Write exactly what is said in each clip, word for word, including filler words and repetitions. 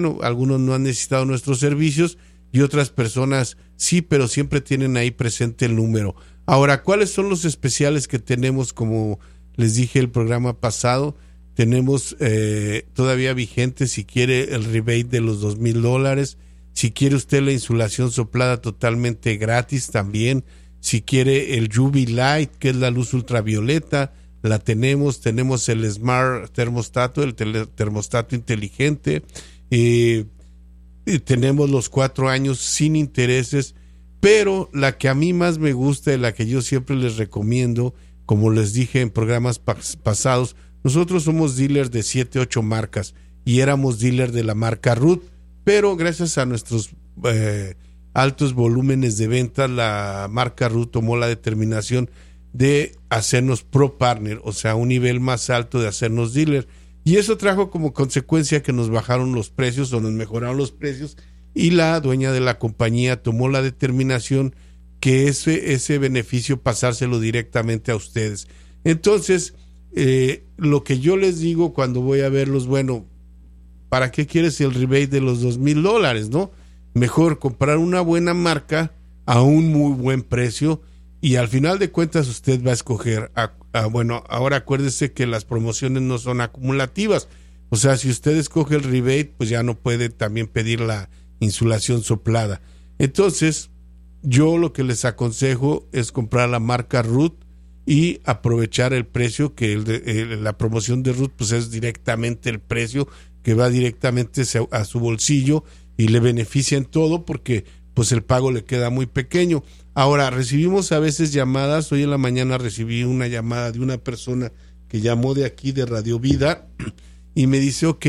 bueno, algunos no han necesitado nuestros servicios y otras personas sí, pero siempre tienen ahí presente el número. Ahora, ¿cuáles son los especiales que tenemos? Como les dije el programa pasado, tenemos eh, todavía vigente, si quiere, el rebate de los dos mil dólares. Si quiere usted la insulación soplada totalmente gratis también. Si quiere el U V Light, que es la luz ultravioleta, la tenemos. Tenemos el Smart Termostato, el tele- termostato inteligente. Eh, y tenemos los cuatro años sin intereses. Pero la que a mí más me gusta y la que yo siempre les recomiendo, como les dije en programas pas- pasados, nosotros somos dealers de siete, ocho marcas y éramos dealer de la marca Root, pero gracias a nuestros eh, altos volúmenes de ventas, la marca Root tomó la determinación de hacernos Pro Partner, o sea, un nivel más alto de hacernos dealer. Y eso trajo como consecuencia que nos bajaron los precios o nos mejoraron los precios, y la dueña de la compañía tomó la determinación que ese, ese beneficio pasárselo directamente a ustedes. Entonces, eh, lo que yo les digo cuando voy a verlos, bueno, ¿para qué quieres el rebate de los dos mil dólares, no? Mejor comprar una buena marca a un muy buen precio y al final de cuentas usted va a escoger. A, a, bueno, ahora acuérdese que las promociones no son acumulativas. O sea, si usted escoge el rebate, pues ya no puede también pedir la insulación soplada. Entonces, yo lo que les aconsejo es comprar la marca Root y aprovechar el precio que el de, el, la promoción de Root pues es directamente el precio que va directamente a su bolsillo y le beneficia en todo porque pues el pago le queda muy pequeño. Ahora, recibimos a veces llamadas. Hoy en la mañana recibí una llamada de una persona que llamó de aquí de Radio Vida y me dice, ok,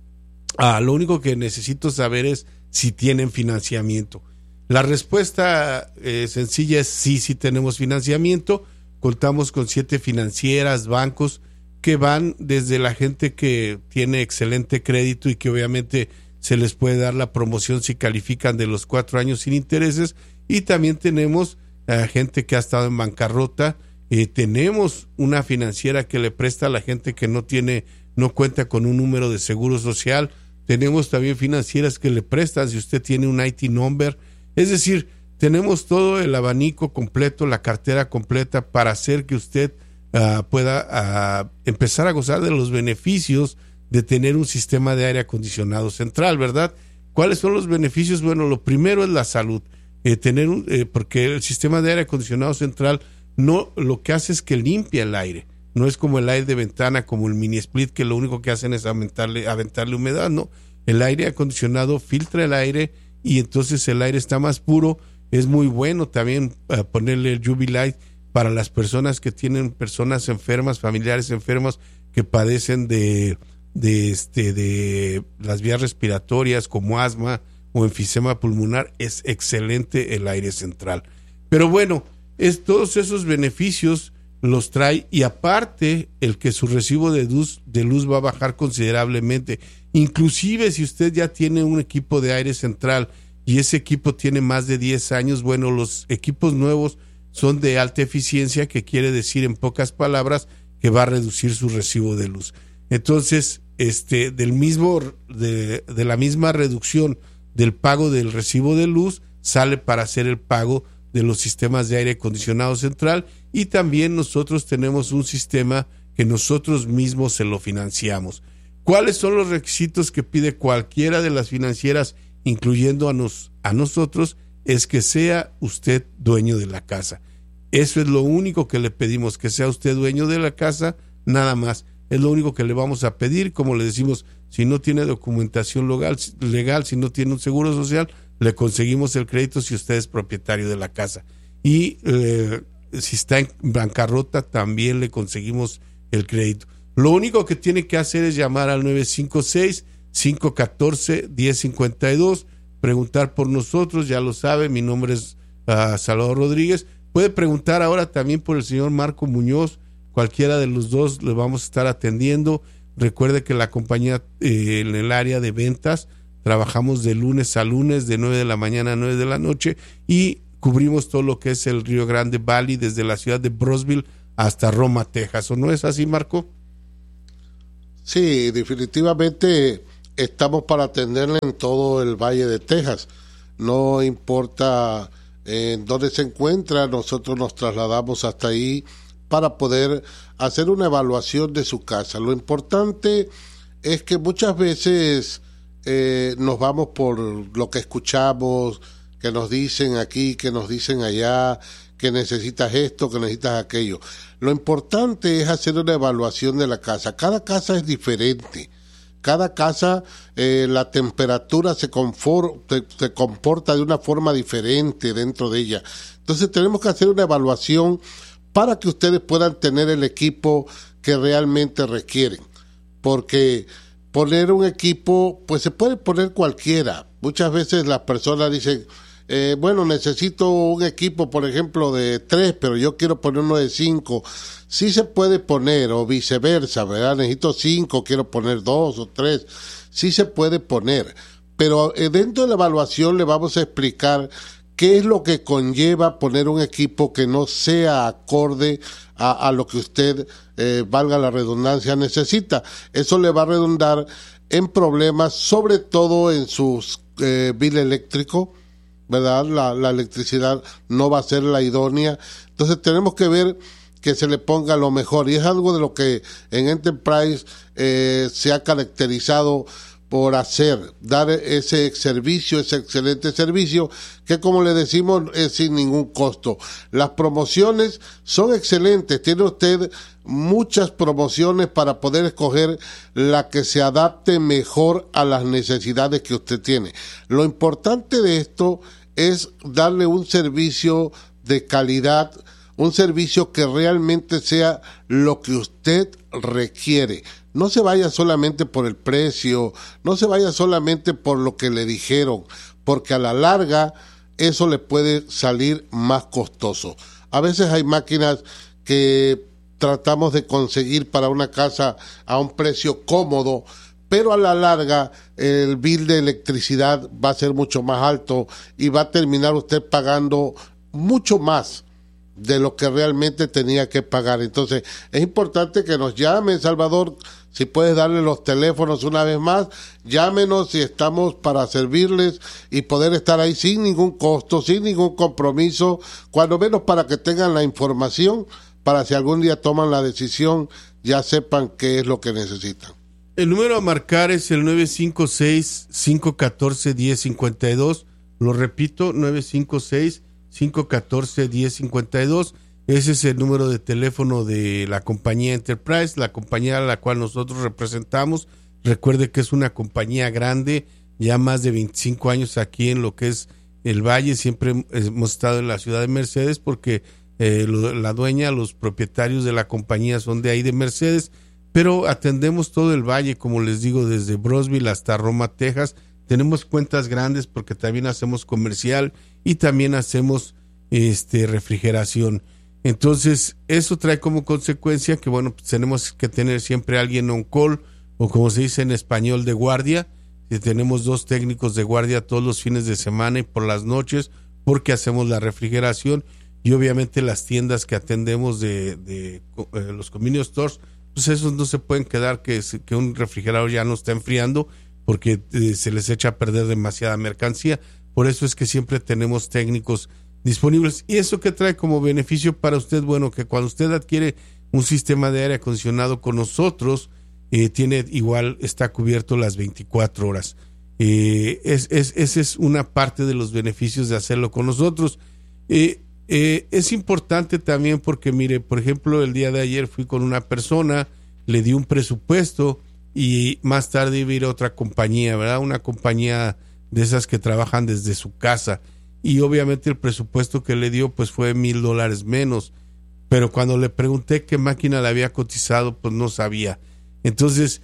ah, lo único que necesito saber es si tienen financiamiento. La respuesta eh, sencilla es sí, sí tenemos financiamiento. Contamos con siete financieras, bancos, que van desde la gente que tiene excelente crédito y que obviamente se les puede dar la promoción si califican de los cuatro años sin intereses, y también tenemos eh, gente que ha estado en bancarrota. Eh, tenemos una financiera que le presta a la gente que no tiene, no cuenta con un número de seguro social. Tenemos también financieras que le prestan si usted tiene un I T number. Es decir, tenemos todo el abanico completo, la cartera completa para hacer que usted uh, pueda uh, empezar a gozar de los beneficios de tener un sistema de aire acondicionado central, ¿verdad? ¿Cuáles son los beneficios? Bueno, lo primero es la salud. Eh, tener un, eh, porque el sistema de aire acondicionado central no lo que hace es que limpia el aire. No es como el aire de ventana, como el mini split, que lo único que hacen es aventarle, aventarle humedad, ¿no? El aire acondicionado filtra el aire y entonces el aire está más puro. Es muy bueno también uh, ponerle el U V Light para las personas que tienen personas enfermas, familiares enfermos que padecen de, de, este, de las vías respiratorias como asma o enfisema pulmonar. Es excelente el aire central. Pero bueno, es, todos esos beneficios los trae, y aparte el que su recibo de luz, de luz va a bajar considerablemente. Inclusive si usted ya tiene un equipo de aire central y ese equipo tiene más de diez años, bueno, los equipos nuevos son de alta eficiencia, que quiere decir en pocas palabras que va a reducir su recibo de luz. Entonces, este, del mismo, de, de la misma reducción del pago del recibo de luz, sale para hacer el pago de los sistemas de aire acondicionado central, y también nosotros tenemos un sistema que nosotros mismos se lo financiamos. ¿Cuáles son los requisitos que pide cualquiera de las financieras, incluyendo a, nos, a nosotros? Es que sea usted dueño de la casa. Eso es lo único que le pedimos, que sea usted dueño de la casa, nada más. Es lo único que le vamos a pedir. Como le decimos, si no tiene documentación legal, legal si no tiene un seguro social, le conseguimos el crédito si usted es propietario de la casa. Y eh, si está en bancarrota, también le conseguimos el crédito. Lo único que tiene que hacer es llamar al nueve cinco seis, cinco uno cuatro, uno cero cinco dos, preguntar por nosotros, ya lo sabe, mi nombre es uh, Salvador Rodríguez. Puede preguntar ahora también por el señor Marco Muñoz, cualquiera de los dos le vamos a estar atendiendo. Recuerde que la compañía eh, en el área de ventas trabajamos de lunes a lunes, de nueve de la mañana a nueve de la noche, y cubrimos todo lo que es el Río Grande Valley, desde la ciudad de Brownsville hasta Roma, Texas. ¿O no es así, Marco? Sí, definitivamente estamos para atenderle en todo el Valle de Texas. No importa en dónde se encuentra, nosotros nos trasladamos hasta ahí para poder hacer una evaluación de su casa. Lo importante es que muchas veces eh, nos vamos por lo que escuchamos, que nos dicen aquí, que nos dicen allá, que necesitas esto, que necesitas aquello. Lo importante es hacer una evaluación de la casa. Cada casa es diferente. Cada casa, eh, la temperatura se, confor- se, se comporta de una forma diferente dentro de ella. Entonces tenemos que hacer una evaluación para que ustedes puedan tener el equipo que realmente requieren. Porque poner un equipo, pues se puede poner cualquiera. Muchas veces las personas dicen, eh, bueno, necesito un equipo, por ejemplo, de tres, pero yo quiero poner uno de cinco. Sí se puede poner, o viceversa, ¿verdad? Necesito cinco, quiero poner dos o tres. Sí se puede poner. Pero eh, dentro de la evaluación le vamos a explicar qué es lo que conlleva poner un equipo que no sea acorde a, a lo que usted, eh, valga la redundancia, necesita. Eso le va a redundar en problemas, sobre todo en sus eh, bill eléctrico, ¿verdad? La, la electricidad no va a ser la idónea. Entonces tenemos que ver que se le ponga lo mejor. Y es algo de lo que en Enterprise eh, se ha caracterizado por hacer, dar ese servicio, ese excelente servicio, que como le decimos es sin ningún costo. Las promociones son excelentes, tiene usted muchas promociones para poder escoger la que se adapte mejor a las necesidades que usted tiene. Lo importante de esto es darle un servicio de calidad, un servicio que realmente sea lo que usted requiere. No se vaya solamente por el precio, no se vaya solamente por lo que le dijeron, porque a la larga eso le puede salir más costoso. A veces hay máquinas que tratamos de conseguir para una casa a un precio cómodo, pero a la larga el bill de electricidad va a ser mucho más alto y va a terminar usted pagando mucho más de lo que realmente tenía que pagar. Entonces es importante que nos llame, Salvador. Si puedes darle los teléfonos una vez más, llámenos y estamos para servirles y poder estar ahí sin ningún costo, sin ningún compromiso, cuando menos para que tengan la información, para si algún día toman la decisión, ya sepan qué es lo que necesitan. El número a marcar es el nueve cinco seis, cinco uno cuatro, uno cero cinco dos. Lo repito, nueve cinco seis, cinco uno cuatro, uno cero cinco dos. Ese es el número de teléfono de la compañía Enterprise, la compañía a la cual nosotros representamos. Recuerde que es una compañía grande, ya más de veinticinco años aquí en lo que es el Valle. Siempre hemos estado en la ciudad de Mercedes porque eh, lo, la dueña, los propietarios de la compañía son de ahí de Mercedes, pero atendemos todo el Valle, como les digo, desde Brosville hasta Roma, Texas. Tenemos cuentas grandes porque también hacemos comercial y también hacemos este refrigeración. Entonces, eso trae como consecuencia que, bueno, pues tenemos que tener siempre a alguien on call, o como se dice en español, de guardia. Y tenemos dos técnicos de guardia todos los fines de semana y por las noches, porque hacemos la refrigeración. Y obviamente las tiendas que atendemos de, de eh, los convenience stores, pues esos no se pueden quedar que, que un refrigerador ya no está enfriando, porque eh, se les echa a perder demasiada mercancía. Por eso es que siempre tenemos técnicos disponibles. ¿Y eso qué trae como beneficio para usted? Bueno, que cuando usted adquiere un sistema de aire acondicionado con nosotros, eh, tiene igual, está cubierto las veinticuatro horas. Eh, es, es, esa es una parte de los beneficios de hacerlo con nosotros. Eh, eh, es importante también porque, mire, por ejemplo, el día de ayer fui con una persona, le di un presupuesto y más tarde iba a ir a otra compañía, ¿verdad? Una compañía de esas que trabajan desde su casa. Y obviamente el presupuesto que le dio pues fue mil dólares menos, pero cuando le pregunté qué máquina le había cotizado pues no sabía. Entonces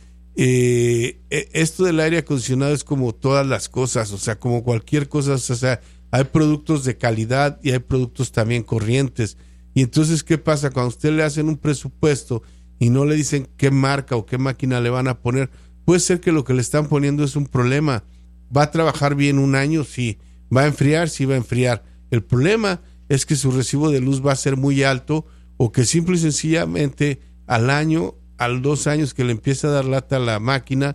eh, esto del aire acondicionado es como todas las cosas, o sea, como cualquier cosa, o sea, hay productos de calidad y hay productos también corrientes. Y entonces, ¿qué pasa? Cuando a usted le hacen un presupuesto y no le dicen qué marca o qué máquina le van a poner, puede ser que lo que le están poniendo es un problema. ¿Va a trabajar bien un año? Sí. ¿Va a enfriar? Sí va a enfriar. El problema es que su recibo de luz va a ser muy alto, o que simple y sencillamente al año, a los dos años que le empieza a dar lata a la máquina,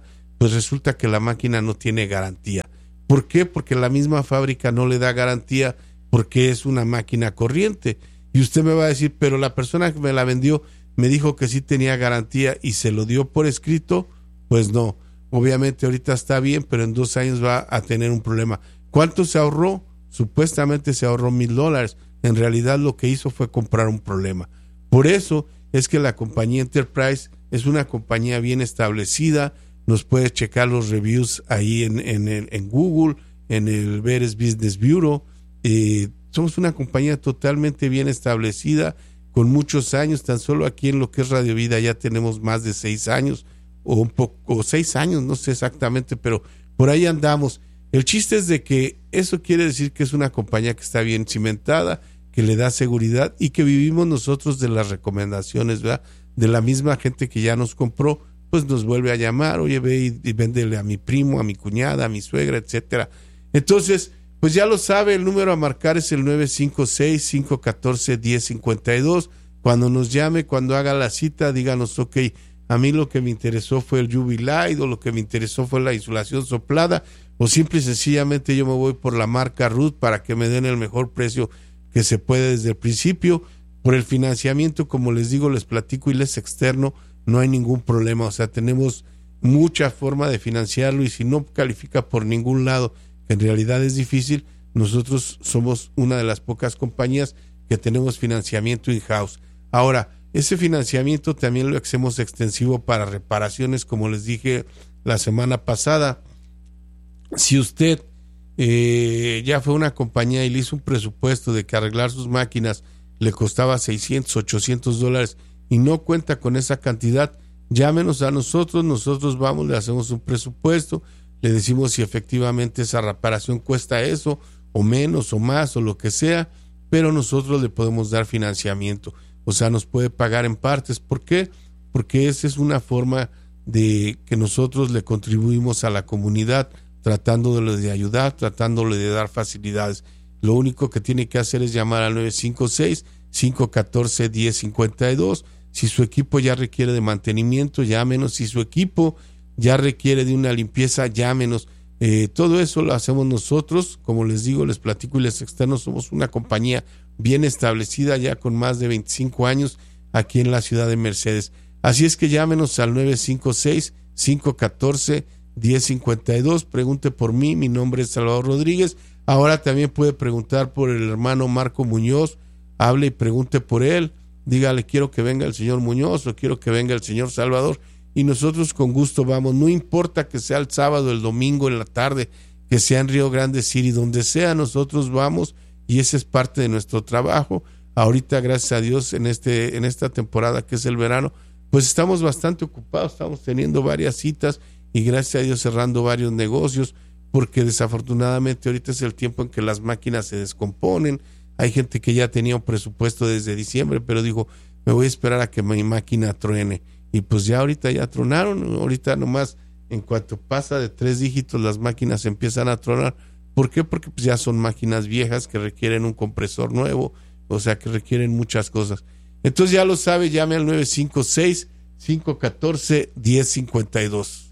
pues resulta que la máquina no tiene garantía. ¿Por qué? Porque la misma fábrica no le da garantía porque es una máquina corriente. Y usted me va a decir, pero la persona que me la vendió me dijo que sí tenía garantía y se lo dio por escrito. Pues no, obviamente ahorita está bien, pero en dos años va a tener un problema. ¿Cuánto se ahorró? Supuestamente se ahorró mil dólares. En realidad lo que hizo fue comprar un problema. Por eso es que la compañía Enterprise es una compañía bien establecida. Nos puede checar los reviews ahí en, en, el, en Google, en el Beres Business Bureau. Eh, somos una compañía totalmente bien establecida, con muchos años. Tan solo aquí en lo que es Radio Vida ya tenemos más de seis años, o un poco, o seis años, no sé exactamente, pero por ahí andamos. El chiste es de que eso quiere decir que es una compañía que está bien cimentada, que le da seguridad y que vivimos nosotros de las recomendaciones, ¿verdad? De la misma gente que ya nos compró, pues nos vuelve a llamar, oye, ve y, y véndele a mi primo, a mi cuñada, a mi suegra, etcétera. Entonces, pues ya lo sabe, el número a marcar es el nueve cinco seis, cinco uno cuatro, uno cero cinco dos. Cuando nos llame, cuando haga la cita, díganos, ok, a mí lo que me interesó fue el U V Light, o lo que me interesó fue la insulación soplada, o simple y sencillamente yo me voy por la marca Ruth para que me den el mejor precio que se puede desde el principio. Por el financiamiento, como les digo, les platico y les externo, no hay ningún problema. O sea, tenemos mucha forma de financiarlo, y si no califica por ningún lado, que en realidad es difícil, nosotros somos una de las pocas compañías que tenemos financiamiento in-house. Ahora, ese financiamiento también lo hacemos extensivo para reparaciones, como les dije la semana pasada. Si usted eh, ya fue a una compañía y le hizo un presupuesto de que arreglar sus máquinas le costaba seiscientos, ochocientos dólares y no cuenta con esa cantidad, llámenos a nosotros, nosotros vamos, le hacemos un presupuesto, le decimos si efectivamente esa reparación cuesta eso, o menos, o más, o lo que sea, pero nosotros le podemos dar financiamiento. O sea, nos puede pagar en partes. ¿Por qué? Porque esa es una forma de que nosotros le contribuimos a la comunidad, tratándole de ayudar, tratándole de dar facilidades. Lo único que tiene que hacer es llamar al nueve cinco seis, cinco uno cuatro, uno cero cinco dos. Si su equipo ya requiere de mantenimiento, llámenos. Si su equipo ya requiere de una limpieza, llámenos. Eh, todo eso lo hacemos nosotros. Como les digo, les platico y les externo, somos una compañía bien establecida ya con más de veinticinco años aquí en la ciudad de Mercedes. Así es que llámenos al nueve cinco seis, cinco uno cuatro, uno cero cinco dos. Pregunte por mí, mi nombre es Salvador Rodríguez. Ahora también puede preguntar por el hermano Marco Muñoz. Hable y pregunte por él. Dígale, quiero que venga el señor Muñoz o quiero que venga el señor Salvador. Y nosotros con gusto vamos, no importa que sea el sábado, el domingo, en la tarde, que sea en Río Grande City, donde sea, nosotros vamos, y ese es parte de nuestro trabajo. Ahorita, gracias a Dios, en este en esta temporada que es el verano, pues estamos bastante ocupados, estamos teniendo varias citas y gracias a Dios cerrando varios negocios, porque desafortunadamente ahorita es el tiempo en que las máquinas se descomponen. Hay gente que ya tenía un presupuesto desde diciembre, pero dijo, me voy a esperar a que mi máquina truene. Y pues ya ahorita ya tronaron, ahorita nomás en cuanto pasa de tres dígitos las máquinas empiezan a tronar. ¿Por qué? Porque pues ya son máquinas viejas que requieren un compresor nuevo, o sea que requieren muchas cosas. Entonces ya lo sabe, llame al nueve cinco seis, cinco uno cuatro, uno cero cinco dos.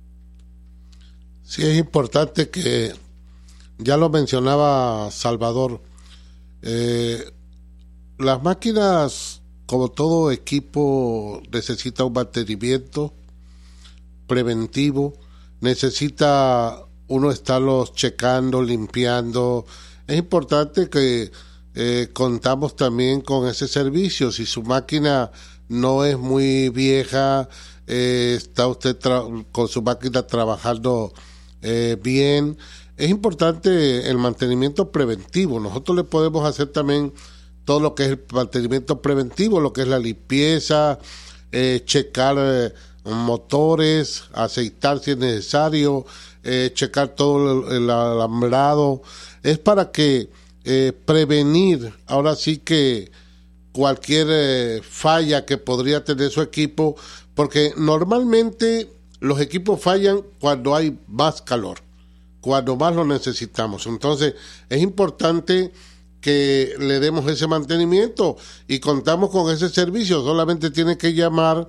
Sí, es importante que, ya lo mencionaba Salvador, eh, las máquinas, como todo equipo, necesita un mantenimiento preventivo, necesita uno estarlos checando, limpiando. Es importante que eh, contamos también con ese servicio. Si su máquina no es muy vieja, eh, está usted tra- con su máquina trabajando eh, bien, es importante el mantenimiento preventivo. Nosotros le podemos hacer también todo lo que es el mantenimiento preventivo, lo que es la limpieza, eh, checar eh, motores, aceitar si es necesario, eh, checar todo el, el alambrado. Es para que eh, prevenir, ahora sí que cualquier eh, falla que podría tener su equipo, porque normalmente los equipos fallan cuando hay más calor, cuando más lo necesitamos. Entonces es importante que le demos ese mantenimiento y contamos con ese servicio. Solamente tiene que llamar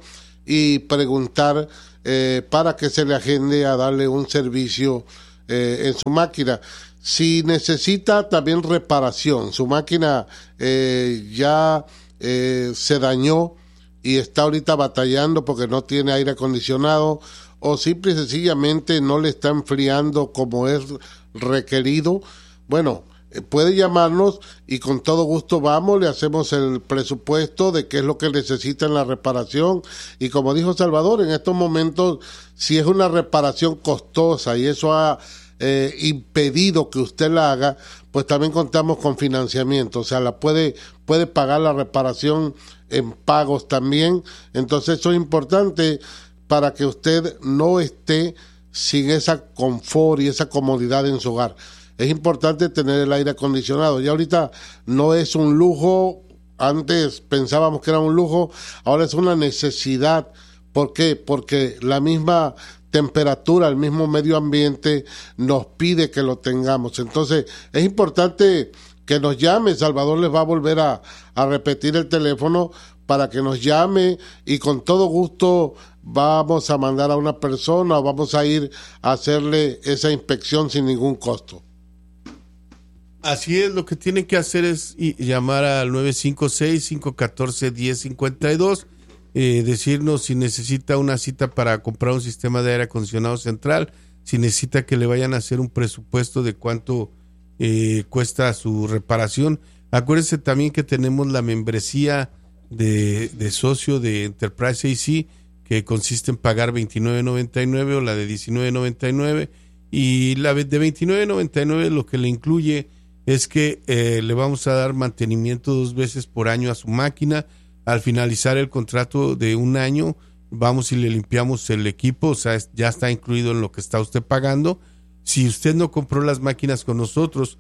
y preguntar eh, para que se le agende a darle un servicio eh, en su máquina. Si necesita también reparación, su máquina eh, ya eh, se dañó y está ahorita batallando porque no tiene aire acondicionado, o simple y sencillamente no le está enfriando como es requerido, bueno, eh, puede llamarnos y con todo gusto vamos, le hacemos el presupuesto de qué es lo que necesita en la reparación. Y como dijo Salvador, en estos momentos, si es una reparación costosa y eso ha eh, impedido que usted la haga, pues también contamos con financiamiento, o sea, la puede, puede pagar la reparación en pagos también. Entonces eso es importante para que usted no esté sin esa confort y esa comodidad en su hogar. Es importante tener el aire acondicionado. Ya ahorita no es un lujo, antes pensábamos que era un lujo, ahora es una necesidad. ¿Por qué? Porque la misma temperatura, el mismo medio ambiente nos pide que lo tengamos. Entonces es importante que nos llame. Salvador les va a volver a, a repetir el teléfono para que nos llame y con todo gusto vamos a mandar a una persona o vamos a ir a hacerle esa inspección sin ningún costo. Así es, lo que tienen que hacer es llamar al nueve cinco seis, cinco uno cuatro, uno cero cinco dos, eh, decirnos si necesita una cita para comprar un sistema de aire acondicionado central, si necesita que le vayan a hacer un presupuesto de cuánto eh, cuesta su reparación. Acuérdense también que tenemos la membresía de, de socio de Enterprise A C, que consiste en pagar veintinueve noventa y nueve o la de diecinueve noventa y nueve, y la de veintinueve noventa y nueve lo que le incluye es que eh, le vamos a dar mantenimiento dos veces por año a su máquina. Al finalizar el contrato de un año vamos y le limpiamos el equipo, o sea, ya está incluido en lo que está usted pagando. Si usted no compró las máquinas con nosotros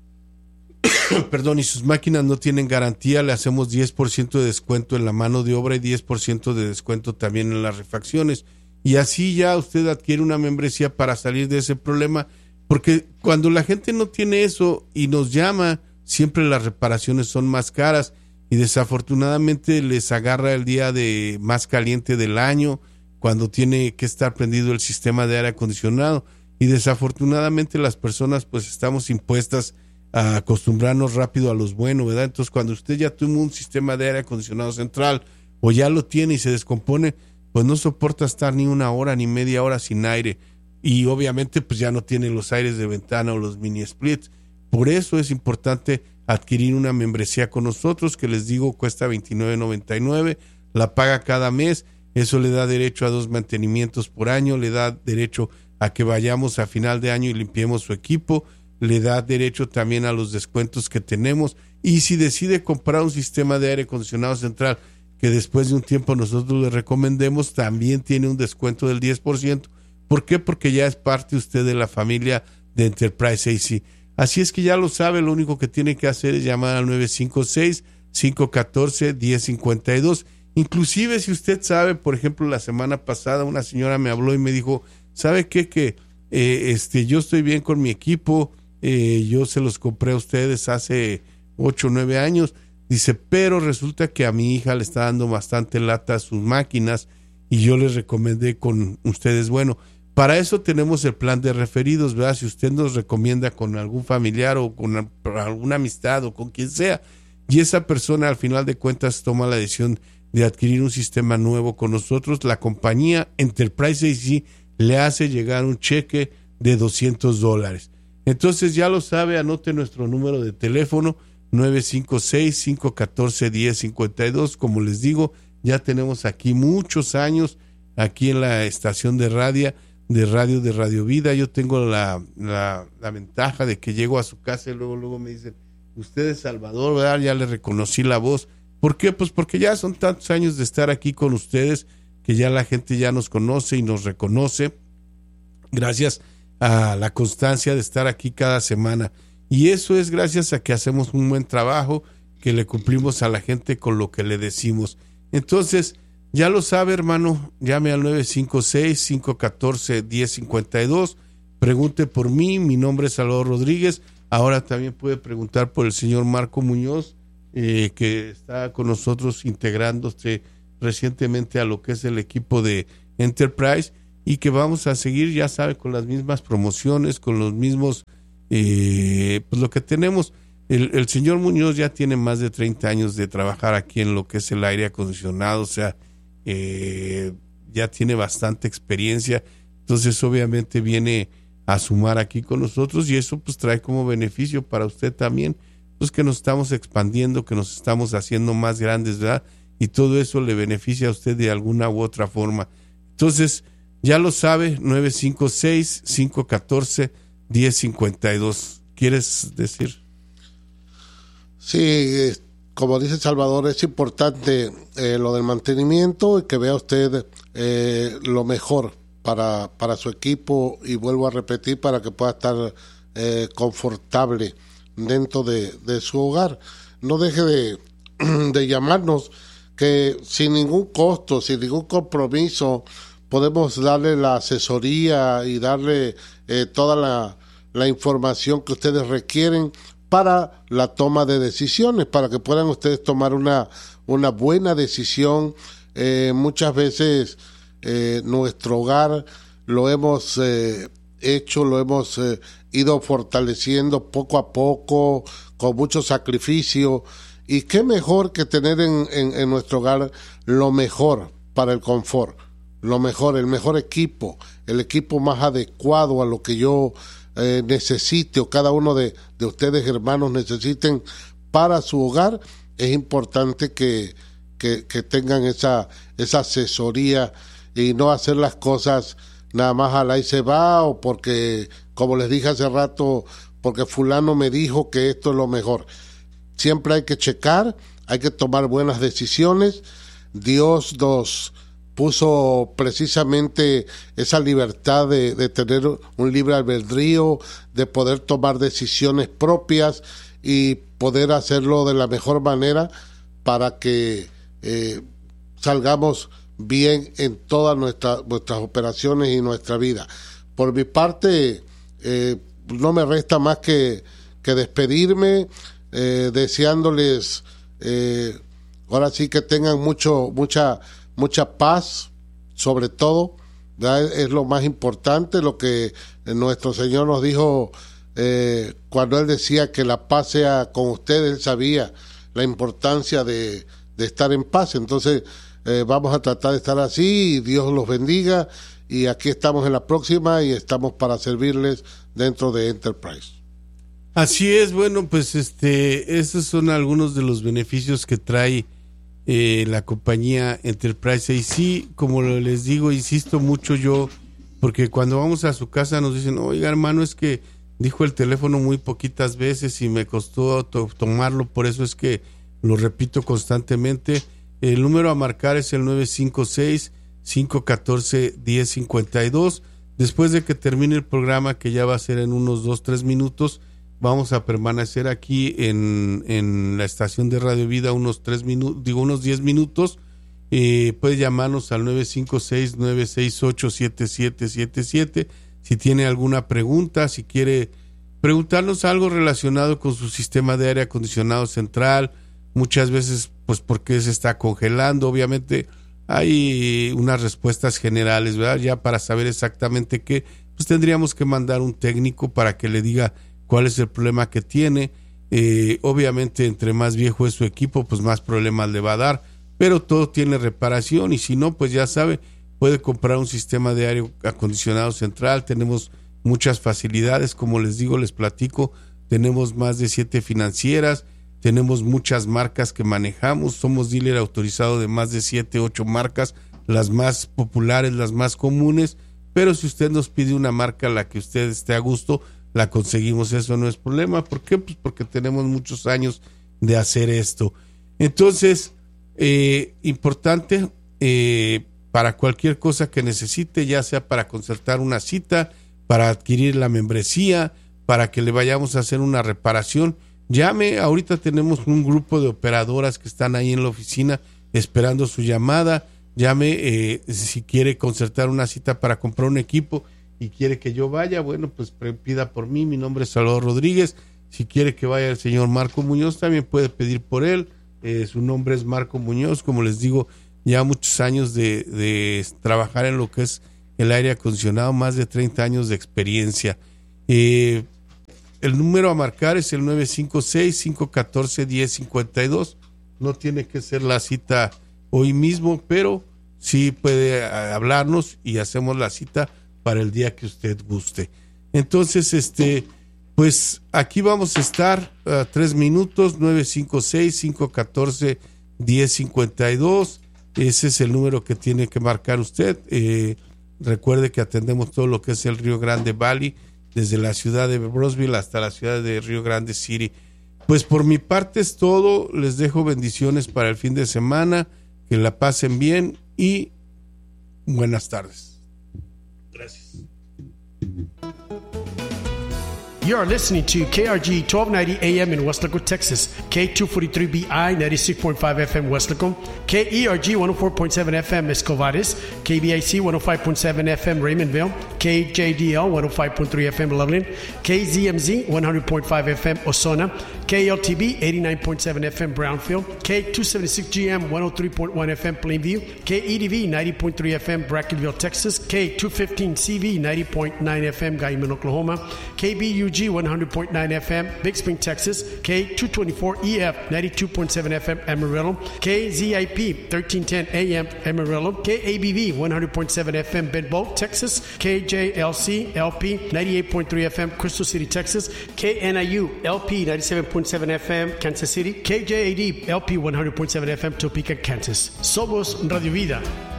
perdón, y sus máquinas no tienen garantía, le hacemos diez por ciento de descuento en la mano de obra y diez por ciento de descuento también en las refacciones. Y así ya usted adquiere una membresía para salir de ese problema, porque cuando la gente no tiene eso y nos llama, siempre las reparaciones son más caras y desafortunadamente les agarra el día de más caliente del año, cuando tiene que estar prendido el sistema de aire acondicionado, y desafortunadamente las personas pues estamos impuestas a acostumbrarnos rápido a los buenos, ¿verdad? Entonces cuando usted ya tuvo un sistema de aire acondicionado central o ya lo tiene y se descompone, pues no soporta estar ni una hora ni media hora sin aire, y obviamente pues ya no tiene los aires de ventana o los mini splits. Por eso es importante adquirir una membresía con nosotros, que les digo cuesta veintinueve noventa y nueve, la paga cada mes. Eso le da derecho a dos mantenimientos por año, le da derecho a que vayamos a final de año y limpiemos su equipo, le da derecho también a los descuentos que tenemos. Y si decide comprar un sistema de aire acondicionado central que después de un tiempo nosotros le recomendemos, también tiene un descuento del diez por ciento. ¿Por qué? Porque ya es parte usted de la familia de Enterprise A C. Así es que ya lo sabe, lo único que tiene que hacer es llamar al nueve cinco seis, cinco uno cuatro, uno cero cinco dos. Inclusive si usted sabe, por ejemplo, la semana pasada una señora me habló y me dijo, ¿sabe qué? Que eh, este, yo estoy bien con mi equipo, eh, yo se los compré a ustedes hace ocho o nueve años, dice, pero resulta que a mi hija le está dando bastante lata a sus máquinas y yo les recomendé con ustedes. Bueno, para eso tenemos el plan de referidos, ¿verdad? Si usted nos recomienda con algún familiar o con alguna amistad o con quien sea, y esa persona al final de cuentas toma la decisión de adquirir un sistema nuevo con nosotros, la compañía Enterprise A C le hace llegar un cheque de doscientos dólares. Entonces ya lo sabe, anote nuestro número de teléfono nueve cinco seis, cinco uno cuatro, uno cero cinco dos. Como les digo, ya tenemos aquí muchos años aquí en la estación de radio de radio de Radio Vida. Yo tengo la, la, la ventaja de que llego a su casa y luego luego me dicen, usted es Salvador, ¿verdad? Ya le reconocí la voz. ¿Por qué? Pues porque ya son tantos años de estar aquí con ustedes que ya la gente ya nos conoce y nos reconoce gracias a la constancia de estar aquí cada semana. Y eso es gracias a que hacemos un buen trabajo, que le cumplimos a la gente con lo que le decimos. Entonces, ya lo sabe, hermano, llame al nueve cinco seis, cinco uno cuatro, uno cero cinco dos, pregunte por mí, mi nombre es Salvador Rodríguez. Ahora también puede preguntar por el señor Marco Muñoz, eh, que está con nosotros integrándose recientemente a lo que es el equipo de Enterprise y que vamos a seguir, ya sabe, con las mismas promociones, con los mismos, eh, pues lo que tenemos. El, el señor Muñoz ya tiene más de treinta años de trabajar aquí en lo que es el aire acondicionado, o sea, eh, ya tiene bastante experiencia, entonces obviamente viene a sumar aquí con nosotros y eso pues trae como beneficio para usted también, pues que nos estamos expandiendo, que nos estamos haciendo más grandes, ¿verdad? Y todo eso le beneficia a usted de alguna u otra forma. Entonces, ya lo sabe, nueve cinco seis, cinco uno cuatro, uno cero cinco dos. ¿Quieres decir? Sí, como dice Salvador, es importante eh, lo del mantenimiento y que vea usted eh, lo mejor para, para su equipo y vuelvo a repetir para que pueda estar eh, confortable dentro de, de su hogar. No deje de, de llamarnos, que sin ningún costo, sin ningún compromiso podemos darle la asesoría y darle eh, toda la, la información que ustedes requieren para la toma de decisiones, para que puedan ustedes tomar una, una buena decisión. Eh, muchas veces eh, nuestro hogar lo hemos eh, hecho, lo hemos eh, ido fortaleciendo poco a poco, con mucho sacrificio, y qué mejor que tener en, en, en nuestro hogar lo mejor para el confort, lo mejor, el mejor equipo, el equipo más adecuado a lo que yo eh, necesite o cada uno de, de ustedes hermanos necesiten para su hogar. Es importante que, que, que tengan esa, esa asesoría y no hacer las cosas nada más al ahí se va o porque, como les dije hace rato, porque fulano me dijo que esto es lo mejor. Siempre hay que checar, hay que tomar buenas decisiones. Dios nos puso precisamente esa libertad de, de tener un libre albedrío, de poder tomar decisiones propias y poder hacerlo de la mejor manera para que eh, salgamos bien en todas nuestra, nuestras operaciones y nuestra vida. Por mi parte, eh, no me resta más que, que despedirme, eh, deseándoles eh, ahora sí que tengan mucho mucha mucha paz, sobre todo, ¿verdad? Es lo más importante, lo que nuestro Señor nos dijo eh, cuando Él decía que la paz sea con ustedes. Él sabía la importancia de, de estar en paz. Entonces eh, vamos a tratar de estar así y Dios los bendiga, y aquí estamos en la próxima y estamos para servirles dentro de Enterprise. Así es. Bueno, pues este esos son algunos de los beneficios que trae eh, la compañía Enterprise. Y sí, como les digo, insisto mucho yo, porque cuando vamos a su casa nos dicen, oiga hermano, es que dijo el teléfono muy poquitas veces y me costó to- tomarlo, por eso es que lo repito constantemente. El número a marcar es el nueve cinco seis, cinco uno cuatro, uno cero cinco dos. Después de que termine el programa, que ya va a ser en unos dos, tres minutos, vamos a permanecer aquí en, en la estación de Radio Vida unos tres minutos, digo unos diez minutos. Eh, puede llamarnos al nueve cinco seis, nueve seis ocho, siete siete siete siete si tiene alguna pregunta, si quiere preguntarnos algo relacionado con su sistema de aire acondicionado central, muchas veces pues porque se está congelando. Obviamente hay unas respuestas generales, ¿verdad? Ya para saber exactamente qué, pues tendríamos que mandar un técnico para que le diga cuál es el problema que tiene. Eh, obviamente entre más viejo es su equipo, pues más problemas le va a dar, pero todo tiene reparación, y si no, pues ya sabe, puede comprar un sistema de aire acondicionado central. Tenemos muchas facilidades, como les digo, les platico, tenemos más de siete financieras, tenemos muchas marcas que manejamos, somos dealer autorizado de más de siete, ocho marcas, las más populares, las más comunes, pero si usted nos pide una marca a la que usted esté a gusto, la conseguimos, eso no es problema. ¿Por qué? Pues porque tenemos muchos años de hacer esto. Entonces, eh, importante, eh, para cualquier cosa que necesite, ya sea para concertar una cita, para adquirir la membresía, para que le vayamos a hacer una reparación, llame. Ahorita tenemos un grupo de operadoras que están ahí en la oficina esperando su llamada. Llame eh, si quiere concertar una cita para comprar un equipo y quiere que yo vaya, bueno, pues pida por mí. Mi nombre es Salvador Rodríguez. Si quiere que vaya el señor Marco Muñoz, también puede pedir por él. Eh, su nombre es Marco Muñoz. Como les digo, ya muchos años de, de trabajar en lo que es el aire acondicionado, más de treinta años de experiencia. Eh, el número a marcar es el nueve cinco seis, cinco uno cuatro, uno cero cinco dos. No tiene que ser la cita hoy mismo, pero sí puede hablarnos y hacemos la cita para el día que usted guste. Entonces, este, pues aquí vamos a estar a uh, tres minutos, nueve cinco seis, cinco uno cuatro, uno cero cinco dos. Ese es el número que tiene que marcar usted. Eh, recuerde que atendemos todo lo que es el Río Grande Valley, desde la ciudad de Brownsville hasta la ciudad de Río Grande City. Pues por mi parte es todo. Les dejo bendiciones para el fin de semana, que la pasen bien y buenas tardes. Gracias. You are listening to K R G twelve ninety A M in Weslaco, Texas, K two forty-three B I ninety-six point five F M Weslaco, K E R G one oh four point seven F M Escovares, K B I C one oh five point seven F M Raymondville, K J D L one oh five point three F M Loveland, K Z M Z one hundred point five F M Osona, K L T B eighty-nine point seven F M Brownfield, K two seventy-six G M one oh three point one F M Plainview, K E D V ninety point three F M Brackenville, Texas, K two fifteen C V ninety point nine F M Guyman, Oklahoma, K B U G one hundred point nine F M Big Spring, Texas, K two twenty-four E F ninety-two point seven F M Amarillo, K Z I P thirteen ten A M Amarillo, K A B V one hundred point seven F M Benbow, Texas, K J L C L P ninety-eight point three F M Crystal City, Texas, K N I U L P ninety-seven point seven F M Kansas City, K J A D L P one hundred point seven F M Topeka, Kansas. Somos Radio Vida.